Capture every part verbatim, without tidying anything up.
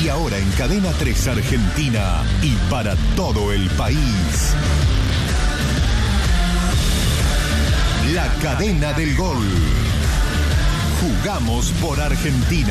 Y ahora en Cadena tres Argentina y para todo el país. La cadena del gol. Jugamos por Argentina.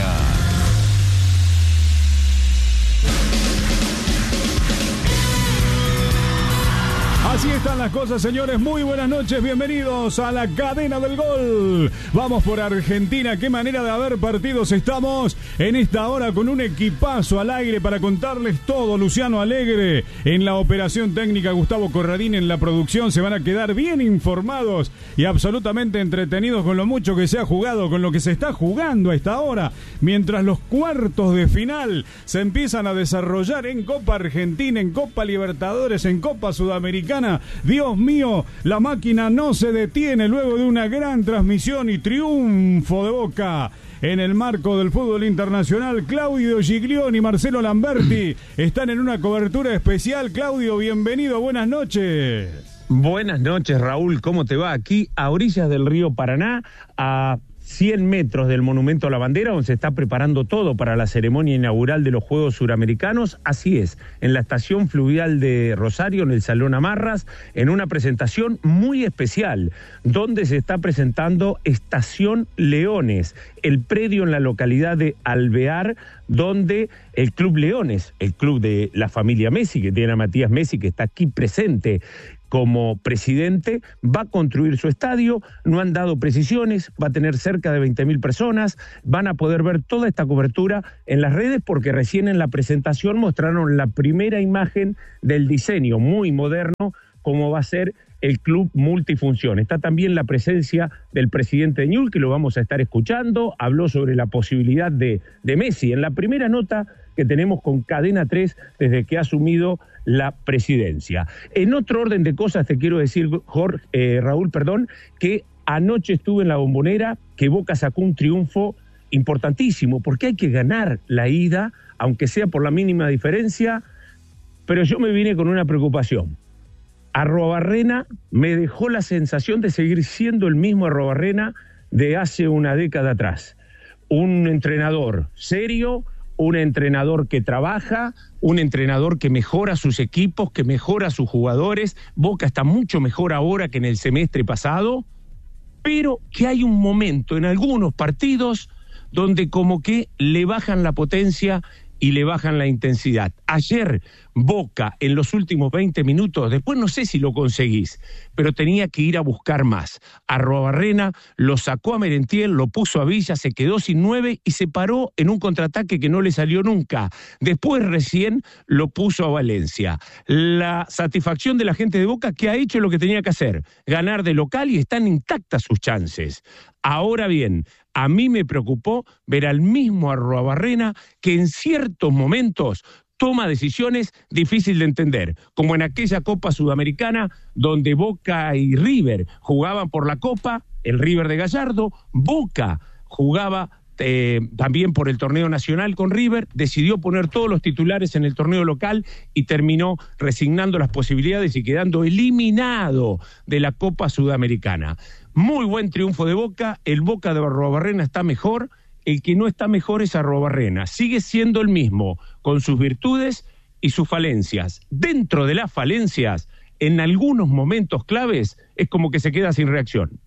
Así están las cosas, señores. Muy buenas noches, bienvenidos a la cadena del gol. Vamos por Argentina. Qué manera de haber partidos. Estamos en esta hora con un equipazo al aire para contarles todo. Luciano Alegre en la operación técnica, Gustavo Corradín en la producción. Se van a quedar bien informados y absolutamente entretenidos con lo mucho que se ha jugado, con lo que se está jugando a esta hora, mientras los cuartos de final se empiezan a desarrollar en Copa Argentina, en Copa Libertadores, en Copa Sudamericana. Dios mío, la máquina no se detiene luego de una gran transmisión y triunfo de Boca en el marco del fútbol internacional. Claudio Giglioni y Marcelo Lamberti están en una cobertura especial. Claudio, bienvenido, buenas noches. Buenas noches, Raúl, ¿cómo te va? Aquí a orillas del río Paraná, a cien metros del Monumento a la Bandera, donde se está preparando todo para la ceremonia inaugural de los Juegos Suramericanos. Así es, en la estación fluvial de Rosario, en el Salón Amarras, en una presentación muy especial, donde se está presentando Estación Leones, el predio en la localidad de Alvear, donde el Club Leones, el club de la familia Messi, que tiene a Matías Messi, que está aquí presente como presidente, va a construir su estadio. No han dado precisiones, va a tener cerca de veinte mil personas, van a poder ver toda esta cobertura en las redes, porque recién en la presentación mostraron la primera imagen del diseño muy moderno, como va a ser el club multifunción. Está también la presencia del presidente de Newell's, que lo vamos a estar escuchando. Habló sobre la posibilidad de, de Messi en la primera nota que tenemos con Cadena tres desde que ha asumido la presidencia. En otro orden de cosas te quiero decir, Jorge, eh, Raúl, perdón, que anoche estuve en la Bombonera, que Boca sacó un triunfo importantísimo, porque hay que ganar la ida, aunque sea por la mínima diferencia, pero yo me vine con una preocupación. Arruabarrena me dejó la sensación de seguir siendo el mismo Arruabarrena de hace una década atrás. Un entrenador serio, un entrenador que trabaja, un entrenador que mejora sus equipos, que mejora sus jugadores. Boca está mucho mejor ahora que en el semestre pasado, pero que hay un momento en algunos partidos donde como que le bajan la potencia y le bajan la intensidad. Ayer Boca en los últimos veinte minutos, después no sé si lo conseguís, pero tenía que ir a buscar más. Arruabarrena lo sacó a Merentiel, lo puso a Villa, se quedó sin nueve y se paró en un contraataque que no le salió nunca. Después recién lo puso a Valencia. La satisfacción de la gente de Boca, que ha hecho lo que tenía que hacer, ganar de local, y están intactas sus chances. Ahora bien, a mí me preocupó ver al mismo Arruabarrena que en ciertos momentos toma decisiones difíciles de entender, como en aquella Copa Sudamericana donde Boca y River jugaban por la Copa, el River de Gallardo. Boca jugaba eh, también por el torneo nacional con River, decidió poner todos los titulares en el torneo local y terminó resignando las posibilidades y quedando eliminado de la Copa Sudamericana. Muy buen triunfo de Boca, el Boca de Arruabarrena está mejor. El que no está mejor es Arruabarrena. Sigue siendo el mismo, con sus virtudes y sus falencias. Dentro de las falencias, en algunos momentos claves, es como que se queda sin reacción.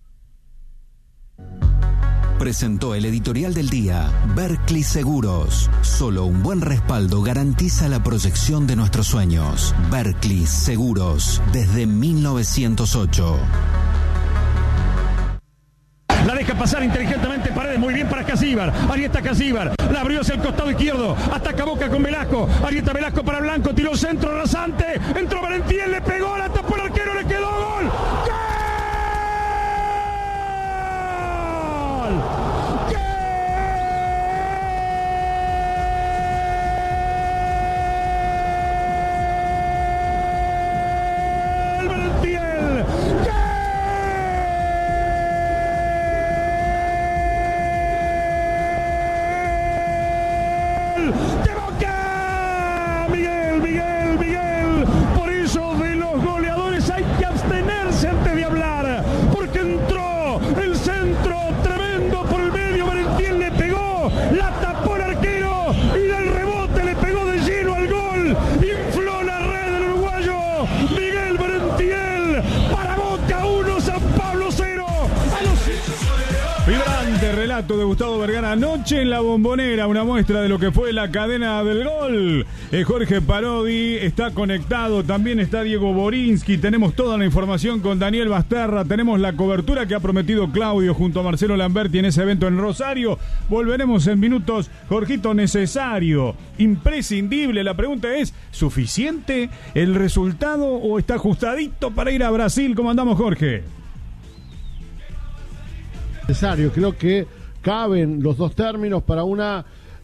Presentó el editorial del día Berkeley Seguros. Solo un buen respaldo garantiza la proyección de nuestros sueños. Berkeley Seguros, desde mil novecientos ocho. La deja pasar inteligentemente Paredes, muy bien para Casíbar. Ahí está Casíbar, la abrió hacia el costado izquierdo, ataca Boca con Velasco. Ahí está Velasco para Blanco, tiró centro rasante, entró Merentiel, le pegó, la tapó el arquero, le quedó gol. ¡Gol! de Boca. Miguel, Miguel, Miguel. Por eso de los goleadores hay que abstenerse antes de hablar, porque entró el centro tremendo por el medio. Merentiel le pegó, la tapó el arquero y del rebote le pegó relato de Gustavo Vergara anoche en La Bombonera, una muestra de lo que fue la cadena del gol. Eh, Jorge Parodi está conectado, también está Diego Borinsky, tenemos toda la información con Daniel Basterra, tenemos la cobertura que ha prometido Claudio junto a Marcelo Lamberti en ese evento en Rosario. Volveremos en minutos. Jorgito, necesario, imprescindible. La pregunta es, ¿suficiente el resultado o está ajustadito para ir a Brasil? ¿Cómo andamos, Jorge? Necesario, creo que caben los dos términos para una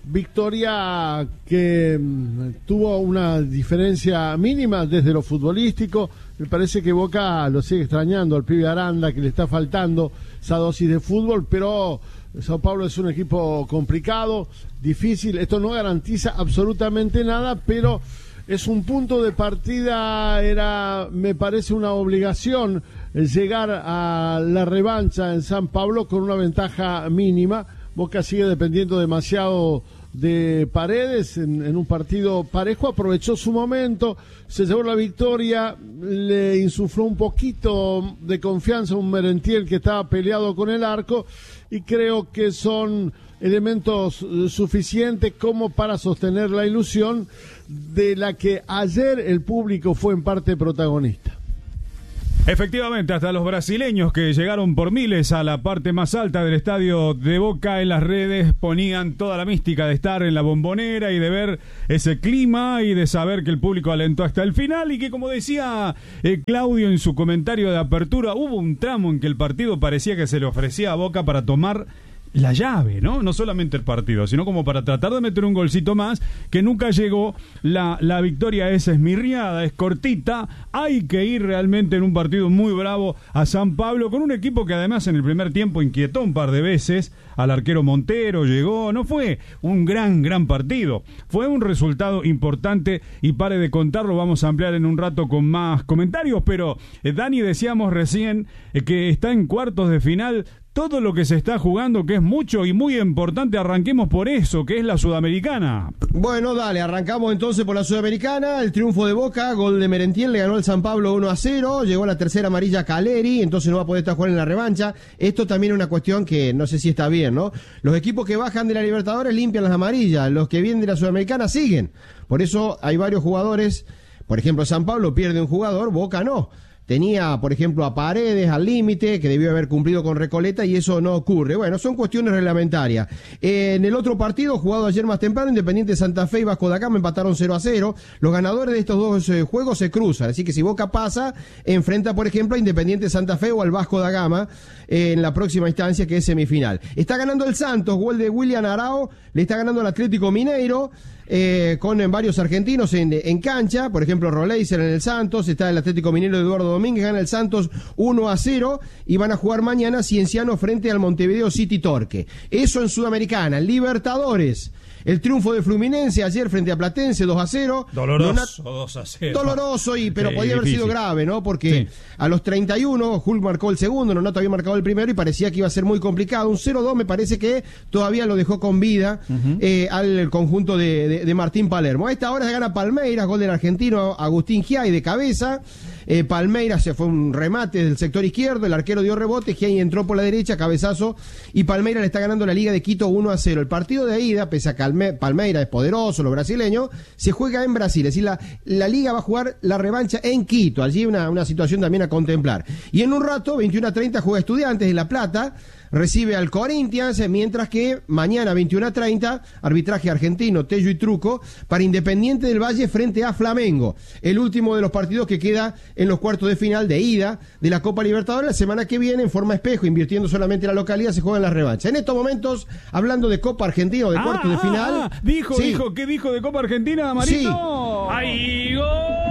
victoria que mm, tuvo una diferencia mínima desde lo futbolístico. Me parece que Boca lo sigue extrañando al pibe Aranda, que le está faltando esa dosis de fútbol, pero Sao Paulo es un equipo complicado, difícil. Esto no garantiza absolutamente nada, pero es un punto de partida. Era, me parece, una obligación llegar a la revancha en San Pablo con una ventaja mínima. Boca sigue dependiendo demasiado de Paredes en, en un partido parejo. Aprovechó su momento, se llevó la victoria, le insufló un poquito de confianza a un Merentiel que estaba peleado con el arco, y creo que son elementos suficientes como para sostener la ilusión de la que ayer el público fue en parte protagonista. Efectivamente, hasta los brasileños que llegaron por miles a la parte más alta del estadio de Boca en las redes ponían toda la mística de estar en La Bombonera y de ver ese clima y de saber que el público alentó hasta el final, y que, como decía eh, Claudio en su comentario de apertura, hubo un tramo en que el partido parecía que se le ofrecía a Boca para tomar la llave, ¿no? No solamente el partido, sino como para tratar de meter un golcito más, que nunca llegó. La, la victoria es esmirriada, es cortita. Hay que ir realmente en un partido muy bravo a San Pablo, con un equipo que además en el primer tiempo inquietó un par de veces al arquero Montero, llegó, no fue un gran, gran partido, fue un resultado importante, y pare de contarlo, vamos a ampliar en un rato con más comentarios, pero eh, Dani, decíamos recién eh, que está en cuartos de final. Todo lo que se está jugando, que es mucho y muy importante, arranquemos por eso, que es la Sudamericana. Bueno, dale, arrancamos entonces por la Sudamericana. El triunfo de Boca, gol de Merentiel, le ganó al San Pablo uno a cero, llegó a la tercera amarilla Caleri, entonces no va a poder estar jugando en la revancha. Esto también es una cuestión que no sé si está bien, ¿no? Los equipos que bajan de la Libertadores limpian las amarillas, los que vienen de la Sudamericana siguen. Por eso hay varios jugadores, por ejemplo, San Pablo pierde un jugador, Boca no. Tenía, por ejemplo, a Paredes al límite, que debió haber cumplido con Recoleta, y eso no ocurre. Bueno, son cuestiones reglamentarias. En el otro partido, jugado ayer más temprano, Independiente Santa Fe y Vasco da Gama empataron cero a cero. Los ganadores de estos dos eh, juegos se cruzan. Así que si Boca pasa, enfrenta, por ejemplo, a Independiente Santa Fe o al Vasco da Gama eh, en la próxima instancia, que es semifinal. Está ganando el Santos, gol de William Arao, le está ganando al Atlético Mineiro. Eh, con varios argentinos en, en cancha, por ejemplo Roleiser en el Santos, está el Atlético Minero de Eduardo Domínguez, gana el Santos uno a cero, y van a jugar mañana Cienciano frente al Montevideo City Torque. Eso en Sudamericana. Libertadores, el triunfo de Fluminense ayer frente a Platense dos a cero. Doloroso, Donat- dos a cero. Doloroso, y, pero Sí, podía haber difícil. sido grave, ¿no? Porque Sí. a los treinta y uno, Hulk marcó el segundo, Nonato había marcado el primero y parecía que iba a ser muy complicado. Un cero dos me parece que todavía lo dejó con vida uh-huh. eh, al conjunto de, de, de Martín Palermo. A esta hora se gana Palmeiras, gol del argentino Agustín Giai de cabeza. Eh, Palmeiras se fue un remate del sector izquierdo, el arquero dio rebote, Giai entró por la derecha, cabezazo, y Palmeiras le está ganando la Liga de Quito uno a cero. El partido de ida, pese a que Alme- Palmeiras es poderoso, lo brasileño, se juega en Brasil, es decir, la, la Liga va a jugar la revancha en Quito, allí una, una situación también a contemplar. Y en un rato, veintiuno a treinta, juega Estudiantes de La Plata, recibe al Corinthians, mientras que mañana veintiuno a treinta, arbitraje argentino, Tello y Truco, para Independiente del Valle frente a Flamengo, el último de los partidos que queda en los cuartos de final de ida de la Copa Libertadores. La semana que viene, en forma espejo, invirtiendo solamente la localidad, se juegan las revanchas. En estos momentos, hablando de Copa Argentina o de ah, cuartos de ah, final... Ah, dijo, sí. dijo, ¿qué dijo de Copa Argentina, Marito? Sí. ¡Ay, gol!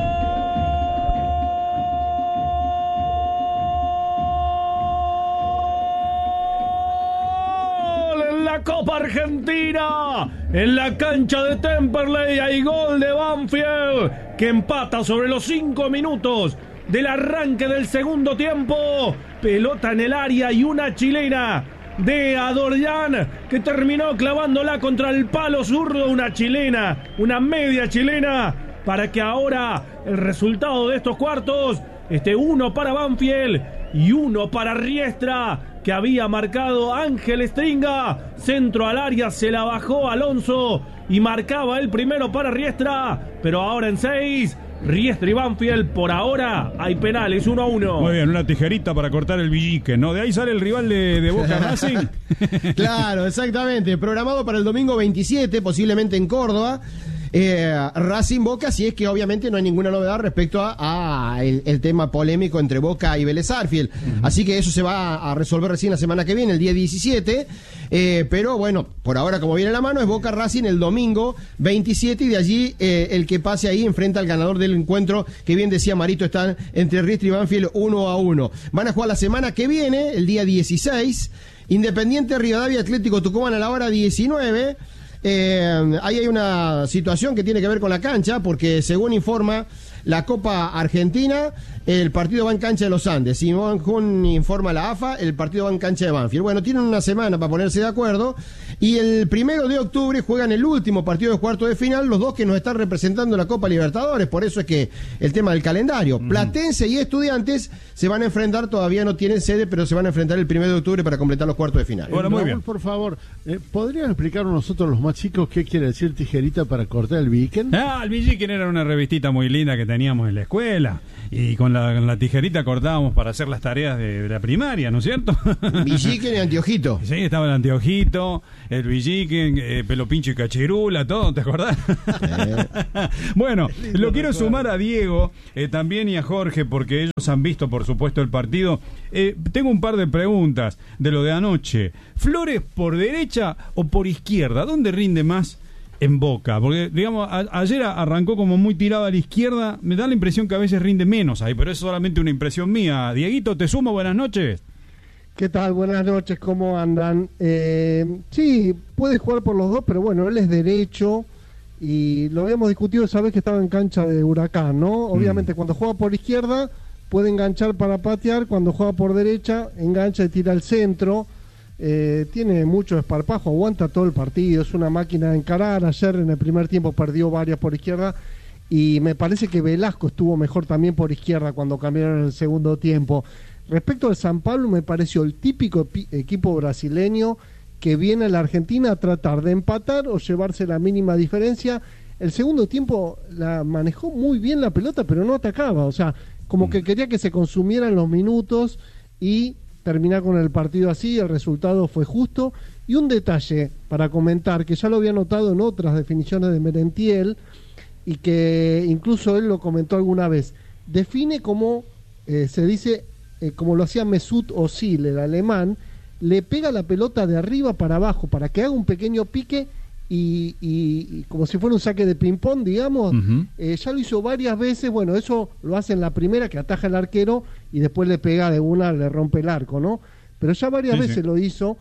La Copa Argentina, en la cancha de Temperley hay gol de Banfield, que empata sobre los cinco minutos del arranque del segundo tiempo. Pelota en el área y una chilena de Adorian, que terminó clavándola contra el palo zurdo. Una chilena, una media chilena, para que ahora el resultado de estos cuartos esté uno para Banfield y uno para Riestra. que había marcado Ángel Stringa. Centro al área, se la bajó Alonso y marcaba el primero para Riestra, pero ahora en seis. Riestra y Banfield, por ahora hay penales, uno a uno. Muy bien, una tijerita para cortar el Villique, ¿no? De ahí sale el rival de, de Boca Racing. Claro, exactamente. Programado para el domingo veintisiete, posiblemente en Córdoba. Eh, Racing Boca, si es que obviamente no hay ninguna novedad respecto a, a el, el tema polémico entre Boca y Vélez Sarsfield. Uh-huh. Así que eso se va a resolver recién la semana que viene, el día diecisiete. Eh, pero bueno, por ahora como viene la mano es Boca Racing el domingo veintisiete, y de allí eh, el que pase ahí enfrenta al ganador del encuentro, que bien decía Marito, están entre Riestra y Banfield uno a uno. Van a jugar la semana que viene, el día dieciséis, Independiente Rivadavia Atlético Tucumán a la hora diecinueve. Eh, ahí hay una situación que tiene que ver con la cancha, porque según informa la Copa Argentina, el partido va en cancha de los Andes. Según informa la A F A, el partido va en cancha de Banfield. Bueno, tienen una semana para ponerse de acuerdo, y el primero de octubre juegan el último partido de cuarto de final, los dos que nos están representando la Copa Libertadores. Por eso es que el tema del calendario. Uh-huh. Platense y Estudiantes se van a enfrentar, todavía no tienen sede, pero se van a enfrentar el primero de octubre para completar los cuartos de final. Bueno, muy bien. Por favor, eh, ¿podrían explicarnos nosotros los más chicos qué quiere decir tijerita para cortar el Villiquen? Ah, el Villiquen era una revistita muy linda que teníamos en la escuela, y con la, con la tijerita cortábamos para hacer las tareas de, de la primaria, ¿no es cierto? Villiquen y Anteojito. Sí, estaba el Anteojito, el Villiquen, eh, Pelo Pincho y Cachirula, todo, ¿te acordás? Eh. Bueno, lo quiero sumar a Diego eh, también y a Jorge, porque ellos han visto, por supuesto, el partido. Eh, tengo un par de preguntas de lo de anoche. ¿Flores por derecha o por izquierda? ¿Dónde rinde más en Boca? Porque, digamos, a, ayer arrancó como muy tirado a la izquierda. Me da la impresión que a veces rinde menos ahí, pero es solamente una impresión mía. Dieguito, te sumo, buenas noches. ¿Qué tal? Buenas noches, ¿cómo andan? Eh, sí, puede jugar por los dos, pero bueno, él es derecho y lo habíamos discutido esa vez que estaba en cancha de Huracán, ¿no? Obviamente mm. cuando juega por izquierda puede enganchar para patear, cuando juega por derecha engancha y tira al centro. Eh, tiene mucho esparpajo, aguanta todo el partido, es una máquina de encarar. Ayer en el primer tiempo perdió varias por izquierda, y me parece que Velasco estuvo mejor también por izquierda cuando cambiaron en el segundo tiempo. Respecto al San Pablo, me pareció el típico pi- equipo brasileño que viene a la Argentina a tratar de empatar o llevarse la mínima diferencia. El segundo tiempo la manejó muy bien la pelota, pero no atacaba, o sea, como mm. que quería que se consumieran los minutos y terminar con el partido así. El resultado fue justo. Y un detalle para comentar, que ya lo había notado en otras definiciones de Merentiel, y que incluso él lo comentó alguna vez, define como eh, se dice, eh, como lo hacía Mesut Özil, el alemán, le pega la pelota de arriba para abajo para que haga un pequeño pique y, y, y como si fuera un saque de ping-pong, digamos. Uh-huh. eh, ya lo hizo varias veces. Bueno, eso lo hace en la primera, que ataja el arquero y después le pega de una, le rompe el arco, ¿no? Pero ya varias sí, veces sí. lo hizo,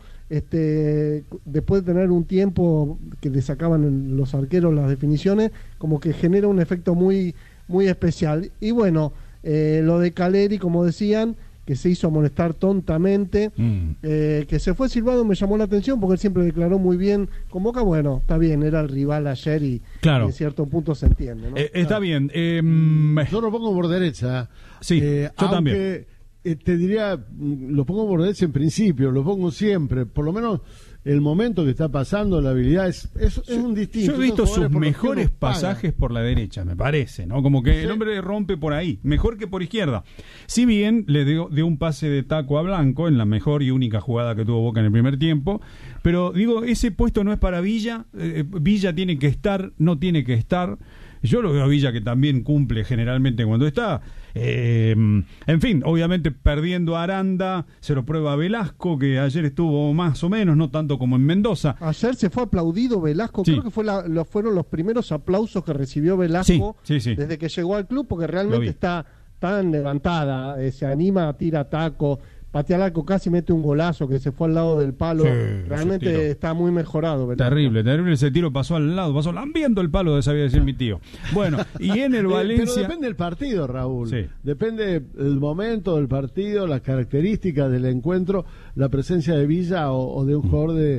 este, después de tener un tiempo que le sacaban los arqueros las definiciones, como que genera un efecto muy, muy especial. Y bueno, eh, lo de Caleri, como decían, que se hizo amonestar tontamente, mm. eh, que se fue silbado, me llamó la atención porque él siempre declaró muy bien con Boca. Bueno, está bien, era el rival ayer y, claro. y en cierto punto se entiende, ¿no? Eh, está claro. bien. Eh, yo lo pongo por derecha. Sí, eh, yo aunque, también. Eh, te diría, lo pongo por derecha en principio, lo pongo siempre, por lo menos el momento que está pasando, la habilidad es, es, es un distinto. Yo he visto sus mejores pasajes por la derecha, me parece, ¿no? Como que sí. el hombre rompe por ahí, mejor que por izquierda. Si bien le dio, dio un pase de taco a Blanco en la mejor y única jugada que tuvo Boca en el primer tiempo, pero digo, ese puesto no es para Villa, eh, Villa tiene que estar, no tiene que estar. Yo lo veo a Villa que también cumple generalmente cuando está. Eh, en fin, obviamente perdiendo a Aranda, se lo prueba a Velasco, que ayer estuvo más o menos, no tanto como en Mendoza. Ayer se fue aplaudido Velasco, sí. creo que fue la, lo, fueron los primeros aplausos que recibió Velasco sí, sí, sí. desde que llegó al club, porque realmente está tan levantada, eh, se anima, tira taco, patea al arco, casi mete un golazo que se fue al lado del palo. Sí, realmente está muy mejorado, ¿verdad? Terrible, terrible. Ese tiro pasó al lado, pasó lambiendo el palo, sabía decir mi tío. Bueno, y en el Valencia... Pero depende del partido, Raúl. Sí. Depende el momento del partido, las características del encuentro, la presencia de Villa o, o de un jugador de,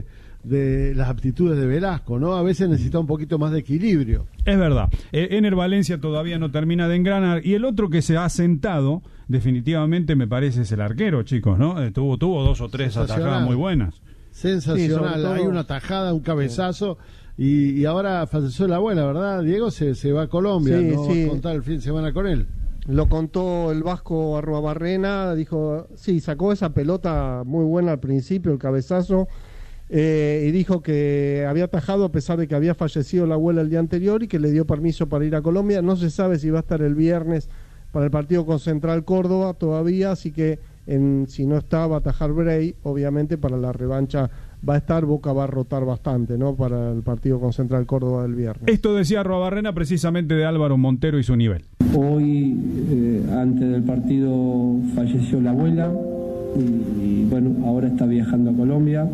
de las aptitudes de Velasco, ¿no? A veces necesita un poquito más de equilibrio. Es verdad. Eh, Ener Valencia todavía no termina de engranar, y el otro que se ha sentado, definitivamente me parece es el arquero, chicos, ¿no? Eh, tuvo, tuvo dos o tres atajadas muy buenas. Sensacional, sí, todo... hay una tajada, un cabezazo, y, y ahora falleció la abuela, ¿verdad? Diego se, se va a Colombia, sí, ¿no? Sí. Va a contar el fin de semana con él. Lo contó el Vasco Arruabarrena, dijo, sí, sacó esa pelota muy buena al principio, el cabezazo, eh, y dijo que había atajado a pesar de que había fallecido la abuela el día anterior y que le dio permiso para ir a Colombia. No se sabe si va a estar el viernes para el partido con Central Córdoba todavía, así que en, si no está va a atajar Bray, obviamente para la revancha va a estar, Boca va a rotar bastante, ¿no? Para el partido con Central Córdoba del viernes. Esto decía Arruabarrena precisamente de Álvaro Montero y su nivel. Hoy, eh, antes del partido, falleció la abuela y, y bueno, ahora está viajando a Colombia.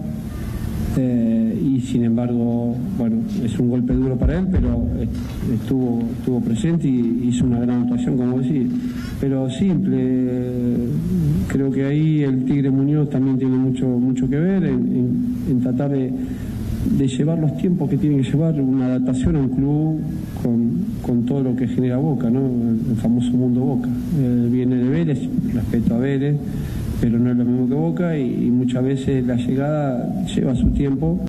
Eh, y sin embargo, bueno, es un golpe duro para él, pero estuvo, estuvo presente y hizo una gran actuación, como decís. Pero simple, creo que ahí el Tigre Muñoz también tiene mucho, mucho que ver en, en, en tratar de, de llevar los tiempos que tiene que llevar una adaptación a un club con, con todo lo que genera Boca, ¿no? El, el famoso mundo Boca. Eh, viene de Vélez, respeto a Vélez, pero no es lo mismo que Boca, y, y muchas veces la llegada lleva su tiempo.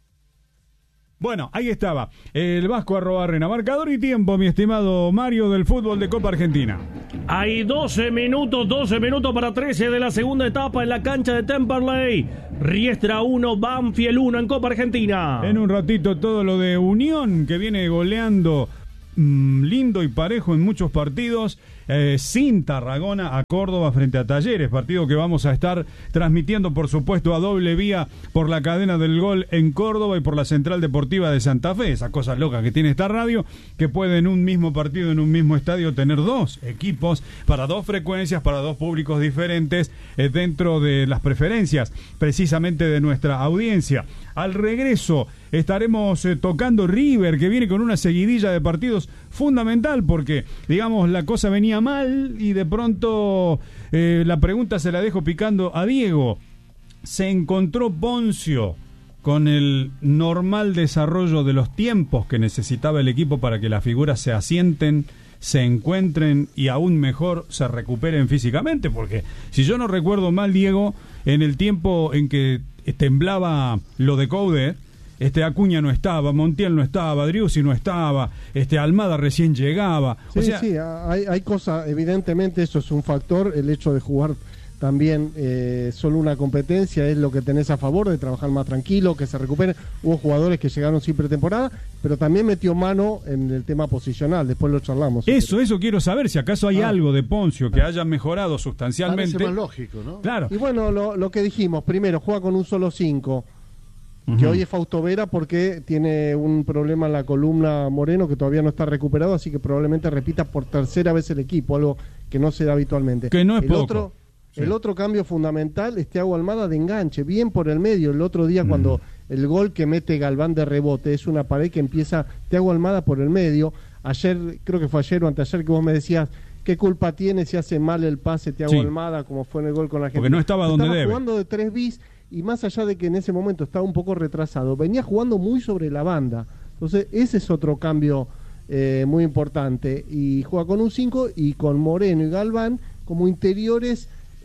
Bueno, ahí estaba el Vasco Arruabarrena. Marcador y tiempo, mi estimado Mario, del fútbol de Copa Argentina. Hay doce minutos, doce minutos para trece de la segunda etapa en la cancha de Temperley. Riestra uno, Banfield uno en Copa Argentina. En un ratito todo lo de Unión, que viene goleando mmm, lindo y parejo en muchos partidos. Eh, sin Tarragona a Córdoba frente a Talleres, partido que vamos a estar transmitiendo por supuesto a doble vía por la cadena del Gol en Córdoba y por la Central Deportiva de Santa Fe. Esas cosas locas que tiene esta radio, que puede en un mismo partido, en un mismo estadio, tener dos equipos para dos frecuencias, para dos públicos diferentes, eh, dentro de las preferencias precisamente de nuestra audiencia. Al regreso estaremos eh, tocando River, que viene con una seguidilla de partidos fundamental, porque digamos la cosa venía mal y de pronto eh, la pregunta se la dejo picando a Diego. ¿Se encontró Poncio con el normal desarrollo de los tiempos que necesitaba el equipo para que las figuras se asienten, se encuentren y aún mejor se recuperen físicamente? Porque si yo no recuerdo mal, Diego, en el tiempo en que temblaba lo de Coudet, este Acuña no estaba, Montiel no estaba, Driussi no estaba, este Almada recién llegaba. Sí, o sea, sí, hay, hay cosas, evidentemente eso es un factor, el hecho de jugar también eh, solo una competencia es lo que tenés a favor, de trabajar más tranquilo, que se recuperen. Hubo jugadores que llegaron sin pretemporada, pero también metió mano en el tema posicional, después lo charlamos. Eso, pero... eso quiero saber, si acaso hay ah. algo de Poncio que haya mejorado sustancialmente. Parece más lógico, ¿no? Claro. Y bueno, lo, lo que dijimos, primero, juega con un solo cinco, que hoy es Fausto Vera porque tiene un problema en la columna Moreno que todavía no está recuperado, así que probablemente repita por tercera vez el equipo, algo que no se da habitualmente. Que no es el poco. Otro, sí. El otro cambio fundamental es Thiago Almada de enganche, bien por el medio. El otro día mm. cuando el gol que mete Galván de rebote es una pared que empieza Thiago Almada por el medio. Ayer, creo que fue ayer o anteayer que vos me decías, ¿qué culpa tiene si hace mal el pase Thiago sí. Almada, como fue en el gol con la Argentina? Porque no estaba donde estaba debe. Jugando de tres bis. Y más allá de que en ese momento estaba un poco retrasado, venía jugando muy sobre la banda. Entonces ese es otro cambio eh, muy importante. Y juega con un cinco y con Moreno y Galván como interiores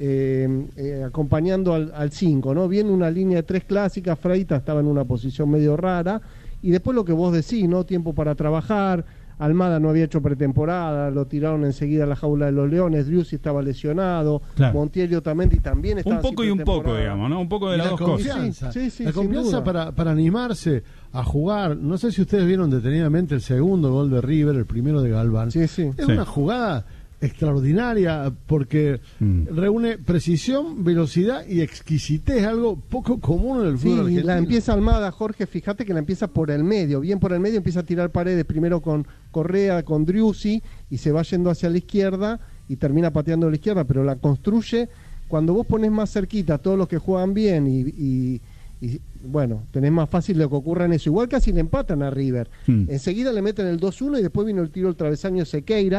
eh, eh, acompañando al cinco, ¿no? Viene una línea de tres clásica, Freita estaba en una posición medio rara. Y después lo que vos decís, ¿no? Tiempo para trabajar. Almada no había hecho pretemporada, lo tiraron enseguida a la jaula de los Leones, Driussi estaba lesionado, claro. Montiel y Otamendi también estaban. Un poco y un poco, digamos, ¿no? Un poco de las dos confianza, cosas. Sí, sí, la confianza para, para animarse a jugar. No sé si ustedes vieron detenidamente el segundo gol de River, el primero de Galván. Sí, sí. Es sí. una jugada extraordinaria porque mm. reúne precisión, velocidad y exquisitez, algo poco común en el fútbol sí, argentino. La empieza Almada, Jorge, fíjate que la empieza por el medio, bien por el medio, empieza a tirar paredes primero con Correa, con Driussi y se va yendo hacia la izquierda y termina pateando a la izquierda, pero la construye. Cuando vos pones más cerquita a todos los que juegan bien y, y, y bueno, tenés más fácil de que ocurran eso, igual casi le empatan a River. mm. Enseguida le meten el dos uno y después vino el tiro al travesaño de Sequeira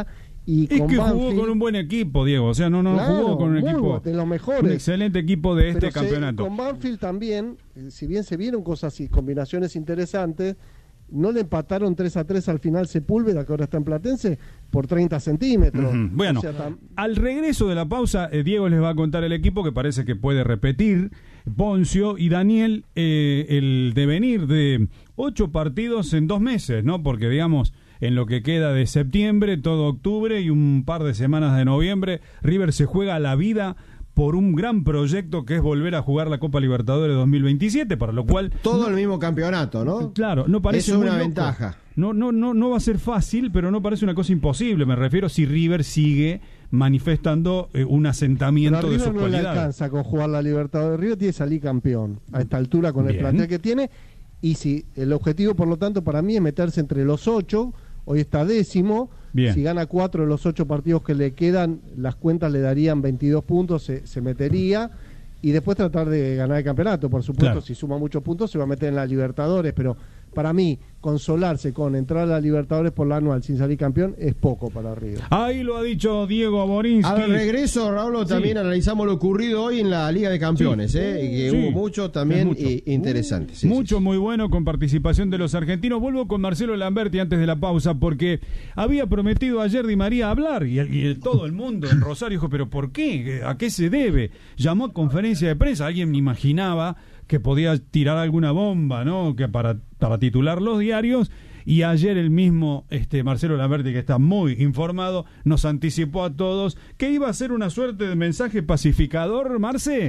Y es con que Banfield, jugó con un buen equipo, Diego. O sea, no, no claro, jugó con un muy equipo. bueno, de los mejores. Un excelente equipo de este Pero se- campeonato. con Banfield también, eh, si bien se vieron cosas y combinaciones interesantes, no le empataron tres a tres al final Sepúlveda, que ahora está en Platense, por treinta centímetros. Ujú. Bueno, O sea, tam- al regreso de la pausa, eh, Diego les va a contar el equipo que parece que puede repetir. Poncio y Daniel, eh, el devenir de ocho partidos en dos meses, ¿no? Porque, digamos, en lo que queda de septiembre, todo octubre y un par de semanas de noviembre, River se juega la vida por un gran proyecto que es volver a jugar la Copa Libertadores dos mil veintisiete, para lo cual... Todo no, el mismo campeonato, ¿no? Claro, no parece Eso es muy una loco. ventaja. No, no, no, no va a ser fácil, pero no parece una cosa imposible. Me refiero si River sigue manifestando eh, un pero asentamiento a de River sus no le cualidades. alcanza con jugar la Libertadores. River tiene que salir campeón a esta altura con Bien. el plantel que tiene. Y si el objetivo, por lo tanto, para mí es meterse entre los ocho. Hoy está décimo. Bien. Si gana cuatro de los ocho partidos que le quedan, las cuentas le darían veintidós puntos, se, se metería. Y después tratar de ganar el campeonato. Por supuesto, Claro. si suma muchos puntos, se va a meter en la Libertadores. Pero para mí, consolarse con entrar a la Libertadores por la anual sin salir campeón es poco para River. Ahí lo ha dicho Diego Aborinsky. Al regreso, Raúl, también Sí. analizamos lo ocurrido hoy en la Liga de Campeones, Sí. ¿eh? Y que Sí. hubo mucho también Es mucho. eh, interesante. Sí, Mucho, sí, sí. muy bueno, con participación de los argentinos. Vuelvo con Marcelo Lamberti antes de la pausa, porque había prometido ayer Di María hablar, y, y todo el mundo en Rosario dijo, ¿pero por qué? ¿A qué se debe? Llamó a conferencia de prensa, alguien imaginaba que podía tirar alguna bomba, ¿no? Que para, para titular los diarios, y ayer el mismo este Marcelo Lamberti, que está muy informado, nos anticipó a todos que iba a ser una suerte de mensaje pacificador, Marce.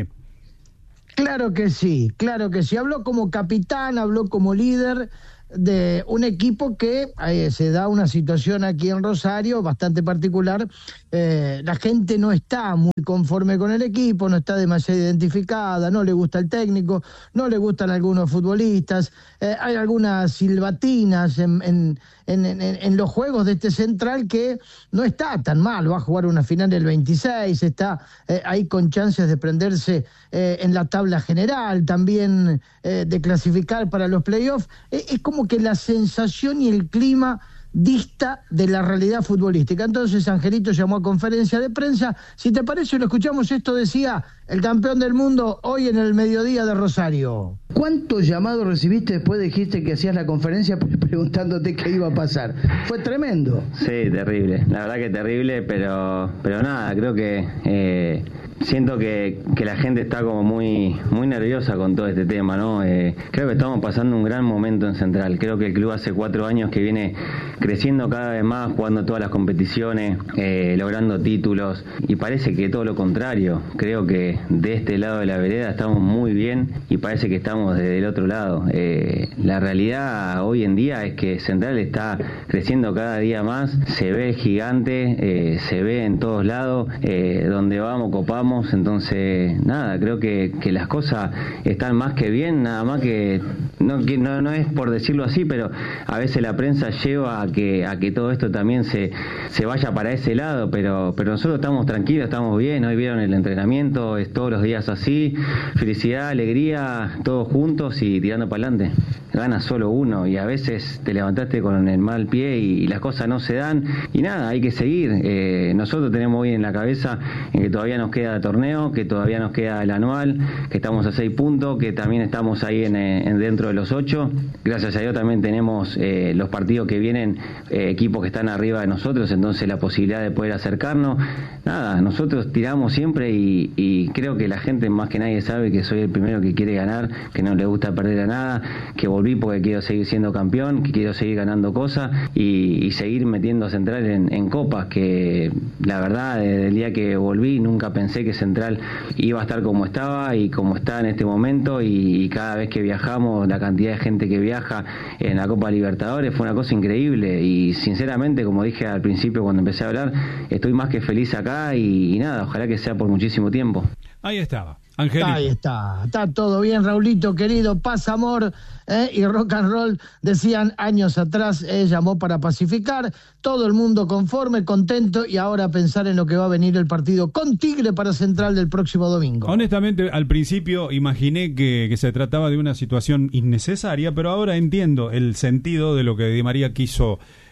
Claro que sí, claro que sí. Habló como capitán, habló como líder de un equipo que eh, se da una situación aquí en Rosario bastante particular. Eh, la gente no está muy conforme con el equipo, no está demasiado identificada, no le gusta el técnico, no le gustan algunos futbolistas, eh, hay algunas silbatinas en, en, en, en, en los juegos de este central que no está tan mal, va a jugar una final el veintiséis, está eh, ahí con chances de prenderse eh, en la tabla general, también eh, de clasificar para los playoffs. Eh, es como que la sensación y el clima dista de la realidad futbolística. Entonces Angelito llamó a conferencia de prensa. Si te parece, lo escuchamos. Esto decía el campeón del mundo hoy en el mediodía de Rosario. ¿Cuántos llamados recibiste después dijiste que hacías la conferencia preguntándote qué iba a pasar? Fue tremendo. Sí, terrible, la verdad que terrible, pero pero nada, creo que eh, siento que, que la gente está como muy muy nerviosa con todo este tema, ¿no? Eh, creo que estamos pasando un gran momento en Central. Creo que el club hace cuatro años que viene creciendo cada vez más, jugando todas las competiciones, eh, logrando títulos, y parece que todo lo contrario. Creo que de este lado de la vereda estamos muy bien y parece que estamos desde el otro lado. Eh, la realidad hoy en día es que Central está creciendo cada día más, se ve gigante, eh, se ve en todos lados, eh, donde vamos copamos. Entonces nada, creo que, que las cosas están más que bien, nada más que no, que no, no es por decirlo así, pero a veces la prensa lleva a que a que todo esto también se, se vaya para ese lado, pero pero nosotros estamos tranquilos, estamos bien. Hoy vieron el entrenamiento, es todos los días así, felicidad, alegría, todos juntos y tirando para adelante. Gana solo uno y a veces te levantaste con el mal pie y, y las cosas no se dan, y nada, hay que seguir. Eh, nosotros tenemos hoy en la cabeza en que todavía nos queda torneo, que todavía nos queda el anual, que estamos a seis puntos, que también estamos ahí en, en dentro de los ocho. Gracias a Dios también tenemos eh, los partidos que vienen, eh, equipos que están arriba de nosotros, entonces la posibilidad de poder acercarnos. Nada, nosotros tiramos siempre y, y creo que la gente más que nadie sabe que soy el primero que quiere ganar, que no le gusta perder a nada, que volví porque quiero seguir siendo campeón, que quiero seguir ganando cosas y, y seguir metiendo a Central en, en copas, que la verdad desde el día que volví nunca pensé que Central iba a estar como estaba y como está en este momento, y, y cada vez que viajamos, la cantidad de gente que viaja en la Copa Libertadores fue una cosa increíble, y sinceramente, como dije al principio cuando empecé a hablar, estoy más que feliz acá y, y nada, ojalá que sea por muchísimo tiempo. Ahí estaba, Angelito. Ahí está, está todo bien, Raulito querido, paz, amor eh, y rock and roll, decían años atrás, eh, llamó para pacificar, todo el mundo conforme, contento, y ahora pensar en lo que va a venir el partido con Tigre para Central del próximo domingo. Honestamente, al principio imaginé que, que se trataba de una situación innecesaria, pero ahora entiendo el sentido de lo que Di María quiso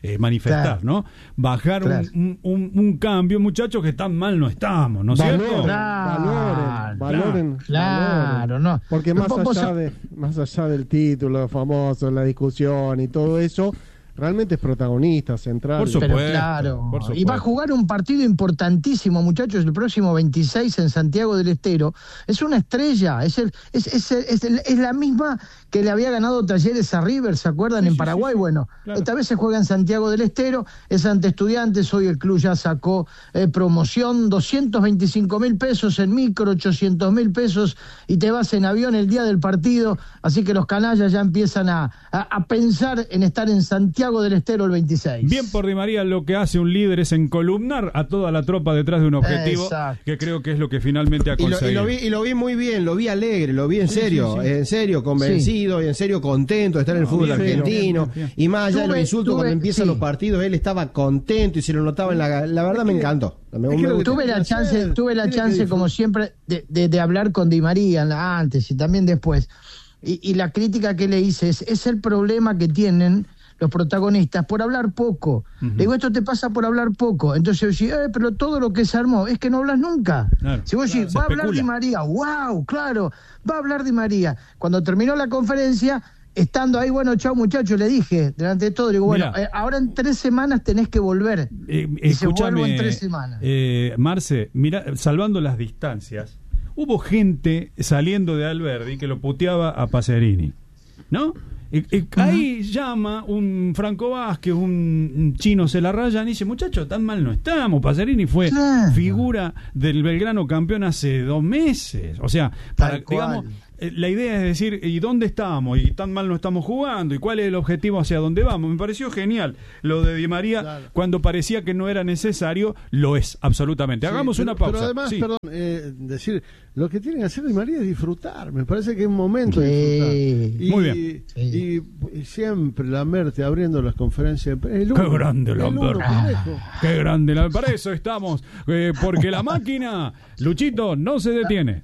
eh, manifestar, claro. ¿no? Bajar claro. un, un, un cambio, muchachos, que tan mal no estamos, ¿no es cierto? Claro, valoren, valoren, claro, valoren. no. Porque más allá, de, más allá del título famoso, la discusión y todo eso, realmente es protagonista, central. Por supuesto, pero claro. Por supuesto. Y va a jugar un partido importantísimo, muchachos, el próximo veintiséis en Santiago del Estero. Es una estrella, es el, es, es, el, es, el, es la misma que le había ganado Talleres a River, ¿se acuerdan? Sí, en Paraguay. Sí, sí, bueno, claro. Esta vez se juega en Santiago del Estero, es ante Estudiantes. Hoy el club ya sacó eh, promoción, doscientos veinticinco mil pesos en micro, ochocientos mil pesos, y te vas en avión el día del partido. Así que los canallas ya empiezan a, a, a pensar en estar en Santiago del Estero el veintiséis. Bien por Di María, lo que hace un líder es encolumnar a toda la tropa detrás de un objetivo. Exacto. Que creo que es lo que finalmente ha conseguido. Y lo, y lo, vi, y lo vi muy bien, lo vi alegre, lo vi en sí, serio, sí, sí. en serio, convencido. Sí. Y en serio contento de estar en el fútbol argentino, bien, bien. Y más allá tuve, de los insultos tuve, cuando empiezan sí. los partidos, él estaba contento y se lo notaba en la... La verdad me encantó. Me, me, me tuve la chance, hacer, tuve la chance como siempre de, de, de hablar con Di María antes y también después, y, y la crítica que le hice es, es el problema que tienen los protagonistas por hablar poco. Uh-huh. Le digo, esto te pasa por hablar poco. Entonces yo decía, eh, pero todo lo que se armó es que no hablas nunca. Claro, si vos decís, claro, va a hablar Di María, wow, claro, va a hablar Di María. Cuando terminó la conferencia, estando ahí, bueno, chao muchachos, le dije, delante de todo, le digo, bueno, eh, ahora en tres semanas tenés que volver. Eh, y se vuelvo en tres semanas. Eh, Marce, mira, salvando las distancias, hubo gente saliendo de Alberdi que lo puteaba a Pacerini, ¿no? Y, y ahí uh-huh. llama un Franco Vázquez, un chino se la rayan y dice, muchachos, tan mal no estamos. Pacerini fue claro. figura del Belgrano campeón hace dos meses. O sea, para, digamos, la idea es decir, ¿y dónde estamos? ¿Y tan mal no estamos jugando? ¿Y cuál es el objetivo hacia dónde vamos? Me pareció genial lo de Di María, claro. cuando parecía que no era necesario, lo es, absolutamente. Sí, Hagamos pero, una pausa. Pero además, sí. perdón, eh, decir, lo que tiene que hacer Di María es disfrutar. Me parece que es un momento sí. de disfrutar. Y, Muy bien. Y, y, y siempre Lamerte abriendo las conferencias. El uno, ¡qué grande Lamerte! Ah, ¡qué grande! Para eso estamos, eh, porque la máquina, Luchito, no se detiene.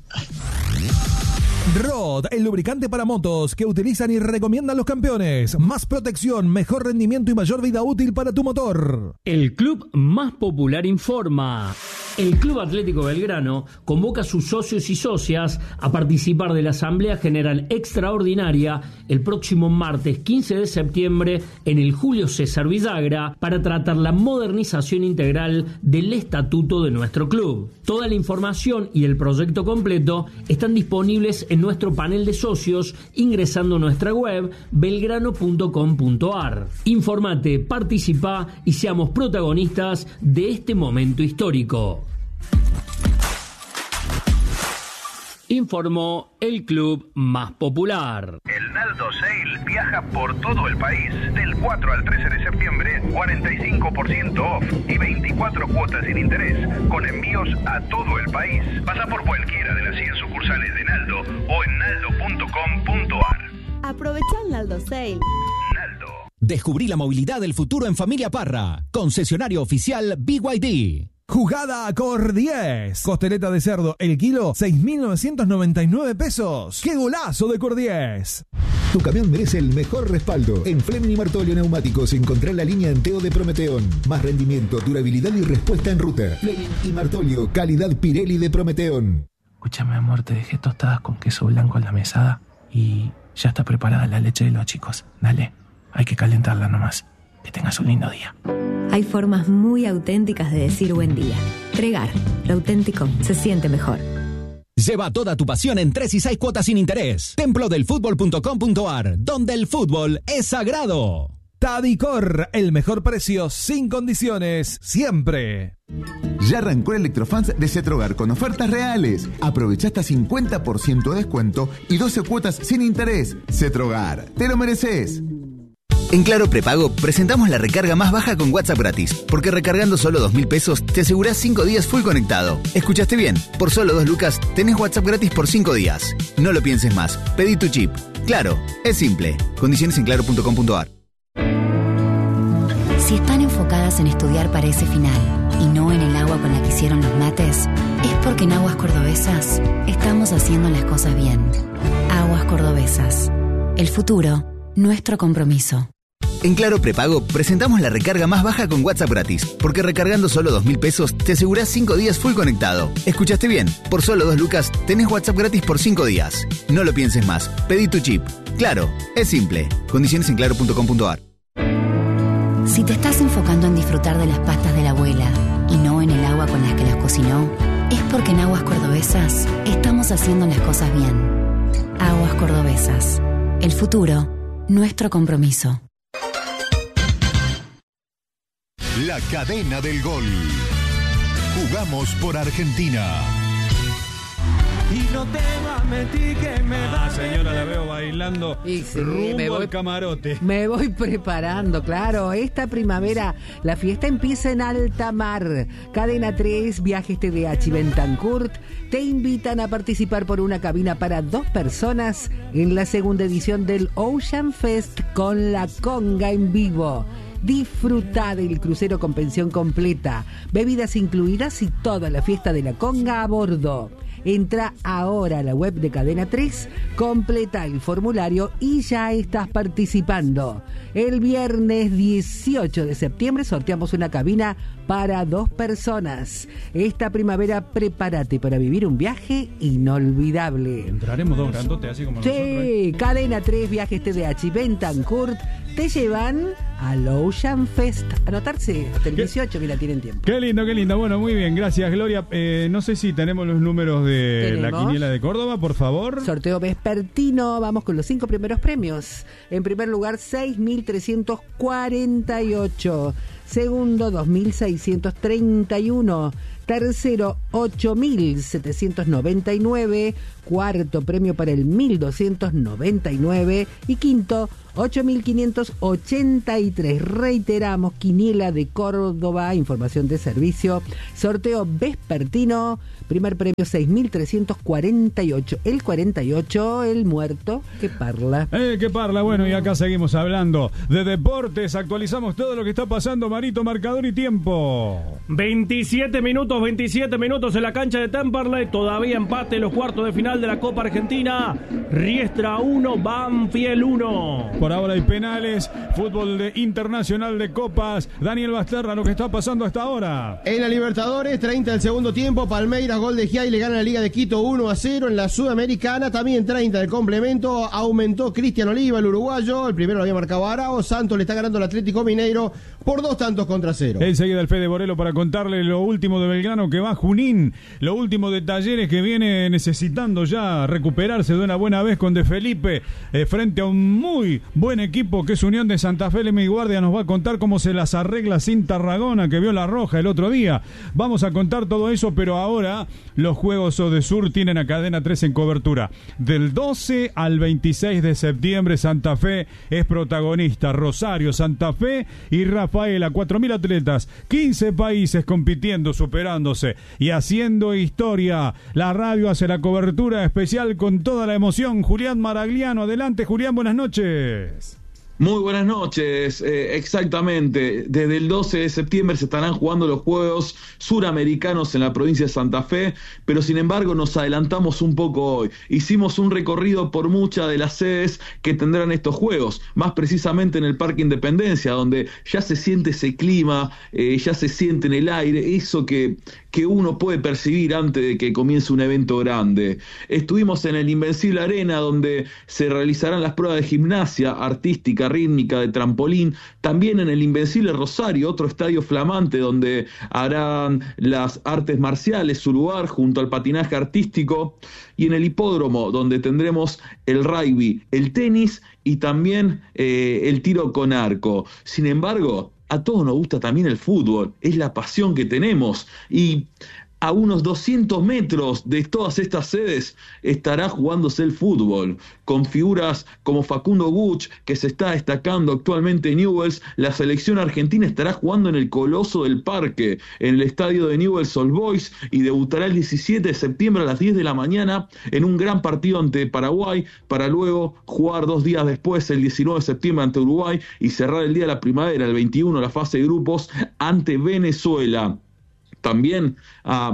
Rod, el lubricante para motos que utilizan y recomiendan los campeones. Más protección, mejor rendimiento y mayor vida útil para tu motor. El club más popular informa. El Club Atlético Belgrano convoca a sus socios y socias a participar de la Asamblea General Extraordinaria el próximo martes quince de septiembre en el Julio César Villagra para tratar la modernización integral del estatuto de nuestro club. Toda la información y el proyecto completo están disponibles en nuestro panel de socios ingresando a nuestra web belgrano punto com punto ar. Informate, participa y seamos protagonistas de este momento histórico. Informó el club más popular. El Naldo Sale viaja por todo el país. Del cuatro al trece de septiembre, cuarenta y cinco por ciento off y veinticuatro cuotas sin interés, con envíos a todo el país. Pasa por cualquiera de las cien sucursales de Naldo o en naldo punto com punto ar. Aprovecha el Naldo Sale. Naldo. Descubrí la movilidad del futuro en Familia Parra. Concesionario oficial B Y D. Jugada Cor diez. Costeleta de cerdo, el kilo, seis mil novecientos noventa y nueve pesos. ¡Qué golazo de Cor diez! Tu camión merece el mejor respaldo. En Fleming y Martolio Neumáticos encontrá la línea Enteo de Prometeón. Más rendimiento, durabilidad y respuesta en ruta. Fleming y Martolio, calidad Pirelli de Prometeón. Escúchame, amor, te dejé tostadas con queso blanco en la mesada y ya está preparada la leche de los chicos. Dale, hay que calentarla nomás. Que tengas un lindo día. Hay formas muy auténticas de decir buen día. Tregar, lo auténtico se siente mejor. Lleva toda tu pasión en tres y seis cuotas sin interés. templo del fútbol punto com punto ar, donde el fútbol es sagrado. Tadicor, el mejor precio sin condiciones, siempre. Ya arrancó el Electrofans de Cetrogar con ofertas reales. Aprovecha hasta cincuenta por ciento de descuento y doce cuotas sin interés. Cetrogar, te lo mereces. En Claro Prepago presentamos la recarga más baja con WhatsApp gratis, porque recargando solo dos mil pesos te asegurás cinco días full conectado. ¿Escuchaste bien? Por solo dos lucas tenés WhatsApp gratis por cinco días. No lo pienses más, pedí tu chip. Claro, es simple. Condiciones en claro punto com punto ar. Si están enfocadas en estudiar para ese final y no en el agua con la que hicieron los mates, es porque en Aguas Cordobesas estamos haciendo las cosas bien. Aguas Cordobesas. El futuro, nuestro compromiso. En Claro Prepago presentamos la recarga más baja con WhatsApp gratis, porque recargando solo dos mil pesos te asegurás cinco días full conectado. ¿Escuchaste bien? Por solo dos lucas tenés WhatsApp gratis por cinco días. No lo pienses más, pedí tu chip. Claro, es simple. Condiciones en claro punto com punto a r. Si te estás enfocando en disfrutar de las pastas de la abuela y no en el agua con las que las cocinó, es porque en Aguas Cordobesas estamos haciendo las cosas bien. Aguas Cordobesas. El futuro, nuestro compromiso. La cadena del gol. Jugamos por Argentina. Y no te va a mentir que me ah, señora, la veo bailando y sí, rumbo me voy, al camarote. Me voy preparando, claro. Esta primavera la fiesta empieza en alta mar. Cadena tres, Viajes T D H y Bentancurt te invitan a participar por una cabina para dos personas en la segunda edición del Ocean Fest con la conga en vivo. Disfruta del crucero con pensión completa, bebidas incluidas y toda la fiesta de la conga a bordo. Entra ahora a la web de Cadena tres, completa el formulario y ya estás participando. El viernes dieciocho de septiembre sorteamos una cabina para dos personas. Esta primavera prepárate para vivir un viaje inolvidable. Entraremos dos grandotes así como sí, nosotros. ¿eh? Cadena tres, Viajes T D H y Bentancurt te llevan al Ocean Fest. Anotarse hasta el dieciocho, mira, tienen tiempo. Qué lindo, qué lindo. Bueno, muy bien, gracias, Gloria. Eh, no sé si tenemos los números de ¿Tenemos? la quiniela de Córdoba, por favor. Sorteo vespertino, vamos con los cinco primeros premios. En primer lugar, seis mil trescientos cuarenta y ocho. Segundo, dos mil seiscientos treinta y uno. Tercero, ocho mil setecientos noventa y nueve. Cuarto premio para el mil doscientos noventa y nueve. Y quinto, ocho mil quinientos ochenta y tres. Reiteramos, quiniela de Córdoba, información de servicio. Sorteo vespertino. Primer premio seis mil trescientos cuarenta y ocho. El cuarenta y ocho, el muerto que parla. Eh, que parla. Bueno, y acá seguimos hablando de deportes. Actualizamos todo lo que está pasando. Marito, marcador y tiempo. veintisiete minutos, veintisiete minutos en la cancha de Temperley. Todavía empate en los cuartos de final de la Copa Argentina. Riestra uno, Banfield uno. Por ahora hay penales. Fútbol de internacional de copas. Daniel Basterra, lo que está pasando hasta ahora. En la Libertadores, treinta del segundo tiempo. Palmeiras, gol de Giai, le gana la Liga de Quito uno a cero. En la Sudamericana, también treinta del complemento. Aumentó Cristian Oliva, el uruguayo. El primero lo había marcado Arao. Santos le está ganando al Atlético Mineiro por dos tantos contra cero. Enseguida el Fede Borelo para contarle lo último de Belgrano que va a Junín. Lo último de Talleres que viene necesitando ya recuperarse de una buena vez con De Felipe eh, frente a un muy buen equipo que es Unión de Santa Fe. Lemi Guardia nos va a contar cómo se las arregla sin Tarragona, que vio la roja el otro día. Vamos a contar todo eso, pero ahora los Juegos Odesur tienen a Cadena tres en cobertura. Del doce al veintiséis de septiembre, Santa Fe es protagonista. Rosario, Santa Fe y Rafaela, cuatro mil atletas, quince países compitiendo, superándose y haciendo historia. La radio hace la cobertura especial con toda la emoción. Julián Maragliano, adelante Julián, buenas noches. Muy buenas noches, eh, exactamente, desde el doce de septiembre se estarán jugando los Juegos Suramericanos en la provincia de Santa Fe, pero sin embargo nos adelantamos un poco hoy. Hicimos un recorrido por muchas de las sedes que tendrán estos Juegos, más precisamente en el Parque Independencia, donde ya se siente ese clima, eh, ya se siente en el aire, eso que, que uno puede percibir antes de que comience un evento grande. Estuvimos en el Invencible Arena, donde se realizarán las pruebas de gimnasia artística, rítmica, de trampolín, también en el Invencible Rosario, otro estadio flamante donde harán las artes marciales, su lugar junto al patinaje artístico, y en el hipódromo donde tendremos el rugby, el tenis y también eh, el tiro con arco. Sin embargo, a todos nos gusta también el fútbol, es la pasión que tenemos, y a unos doscientos metros de todas estas sedes estará jugándose el fútbol, con figuras como Facundo Guch, que se está destacando actualmente en Newell's. La selección argentina estará jugando en el Coloso del Parque, en el estadio de Newell's Old Boys, y debutará el diecisiete de septiembre a las diez de la mañana en un gran partido ante Paraguay, para luego jugar dos días después, el diecinueve de septiembre, ante Uruguay, y cerrar el día de la primavera, el veintiuno, la fase de grupos, ante Venezuela. También a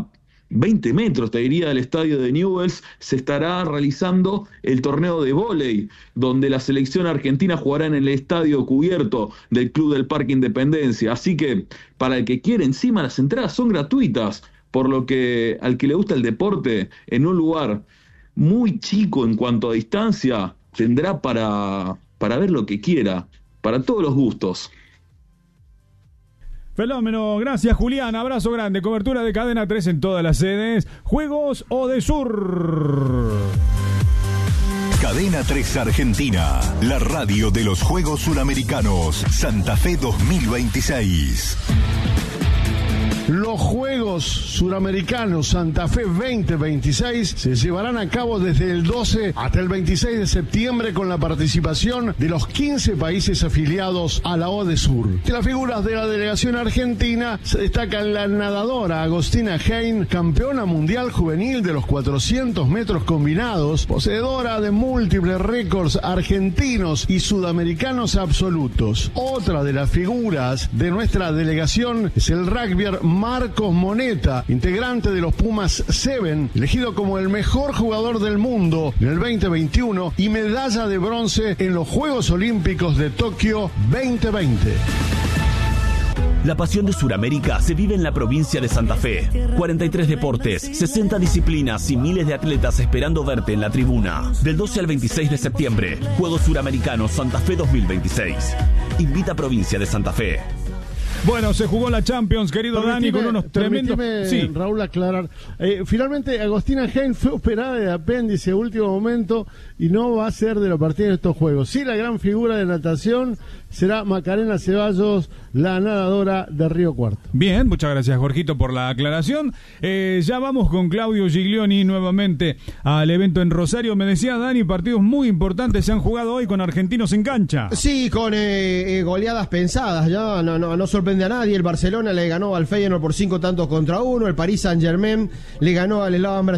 veinte metros, te diría, del estadio de Newell's, se estará realizando el torneo de vóley, donde la selección argentina jugará en el estadio cubierto del Club del Parque Independencia. Así que, para el que quiere, encima las entradas son gratuitas, por lo que al que le gusta el deporte, en un lugar muy chico en cuanto a distancia, tendrá para, para ver lo que quiera, para todos los gustos. Fenómeno, gracias Julián, abrazo grande, cobertura de Cadena tres en todas las sedes, Juegos Odesur. Cadena tres Argentina, la radio de los Juegos Suramericanos, Santa Fe dos mil veintiséis. Los Juegos Suramericanos Santa Fe veinte veintiséis se llevarán a cabo desde el doce hasta el veintiséis de septiembre con la participación de los quince países afiliados a la Odesur. De las figuras de la delegación argentina se destacan la nadadora Agostina Hein, campeona mundial juvenil de los cuatrocientos metros combinados, poseedora de múltiples récords argentinos y sudamericanos absolutos. Otra de las figuras de nuestra delegación es el rugbyer Marcos Moneta, integrante de los Pumas siete, elegido como el mejor jugador del mundo en el veinte veintiuno y medalla de bronce en los Juegos Olímpicos de Tokio veinte veinte. La pasión de Sudamérica se vive en la provincia de Santa Fe. cuarenta y tres deportes, sesenta disciplinas y miles de atletas esperando verte en la tribuna. Del doce al veintiséis de septiembre, Juegos Suramericanos Santa Fe dos mil veintiséis. Invita a provincia de Santa Fe. Bueno, se jugó la Champions, querido Dani, con unos tremendos... Sí. Raúl, aclarar. Eh, finalmente, Agostina Hein fue operada de apéndice a último momento y no va a ser de los partidos de estos Juegos. Sí, la gran figura de natación será Macarena Ceballos, la nadadora de Río Cuarto. Bien, muchas gracias, Jorgito, por la aclaración. Eh, ya vamos con Claudio Giglioni nuevamente al evento en Rosario. Me decía Dani, partidos muy importantes se han jugado hoy con argentinos en cancha. Sí, con eh, eh, goleadas pensadas, ya no, no, no sorprende a nadie. El Barcelona le ganó al Feyenoord por cinco tantos contra uno, el Paris Saint-Germain le ganó al Slavia